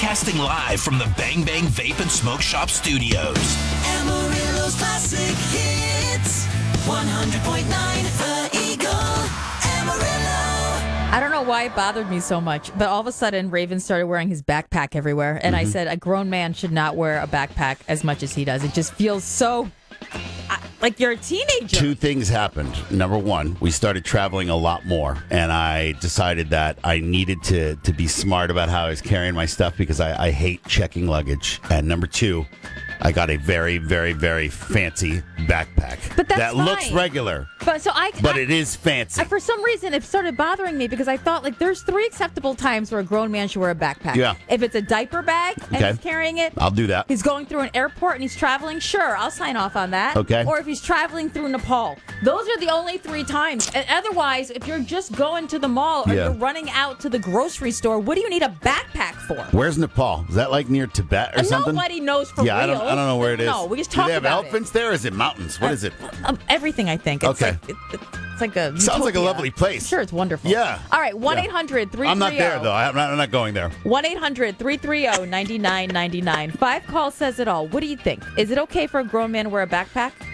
Broadcasting live from the Bang Bang Vape and Smoke Shop studios. Amarillo's Classic Hits. 100.9 The Eagle. Amarillo. I don't know why it bothered me so much, but all of a sudden Raven started wearing his backpack everywhere. And I said a grown man should not wear a backpack as much as he does. It just feels so like you're a teenager. Two things happened. Number one, we started traveling a lot more, and I decided that I needed to be smart about how I was carrying my stuff because I hate checking luggage. And number two, I got a very, very, very fancy backpack But that's that looks fine. regular, But it is fancy. for some reason, it started bothering me because I thought, like, there's 3 acceptable times where a grown man should wear a backpack. Yeah. If it's a diaper bag and Okay. he's carrying it, I'll do that. he's going through an airport and he's traveling, sure, I'll sign off on that. Okay. Or if he's traveling through Nepal. Those are the only 3 times. And otherwise, if you're just going to the mall or Yeah. you're running out to the grocery store, what do you need a backpack for? Where's Nepal? Is that like near Tibet or something? Nobody knows for Yeah, real. I don't know where it is. No, we just Do talk they have about elephants there? Or is it mountains? What is it? Everything, I think. It's Okay. It's like a Sounds like a utopia. lovely place. Sure, it's wonderful. Yeah. All right, 1-800-330. I'm not there, though. I'm not going there. 1-800-330-9999. 5 call says it all. What do you think? Is it okay for a grown man to wear a backpack?